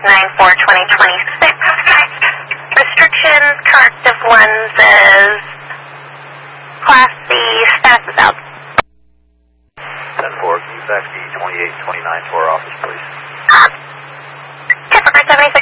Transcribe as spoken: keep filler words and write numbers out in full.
nine four twenty twenty-six. Restrictions, corrective lenses, Class C, status is out. ten four, can you fax the twenty-eight twenty-nine to our office, please? Uh, seventy-six.